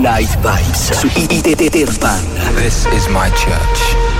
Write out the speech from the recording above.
Night Vibes su Iterpan. This is my church.